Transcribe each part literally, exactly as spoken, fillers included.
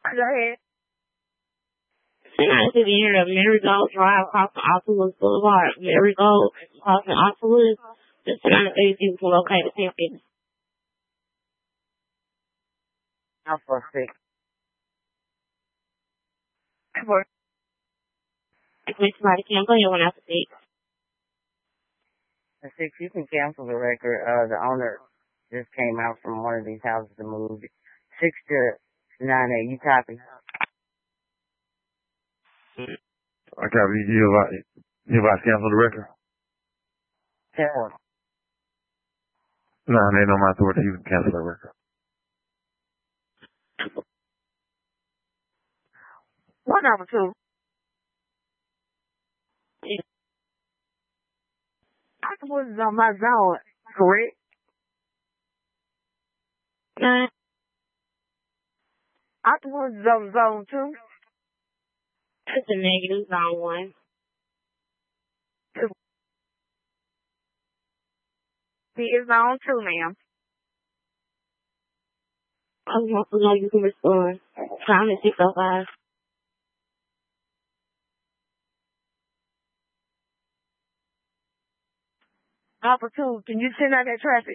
Go ahead. I see the area of Marigold Drive, crossing Ottawa Boulevard, Marigold, crossing Ottawa, just trying to see if you can locate the ticket. I'll for six. For If somebody cancel, you want to six. the six, you can cancel the record. Uh, the owner just came out from one of these houses and moved. Six to nine eight. You copy? I copy. You about you about to cancel the record? Tell them. No, they know my authority. You can cancel the record. What number two? Octopus is on my zone, correct? Uh, Octopus is on zone two. it's a negative zone one. He is zone two, ma'am. I want to know you can respond. Time is six oh five. Alpha two, can you send out that traffic?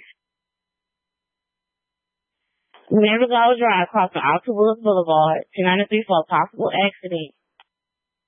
Marigold Drive, crossing Ottawa Boulevard, two ninety-three for a possible accident.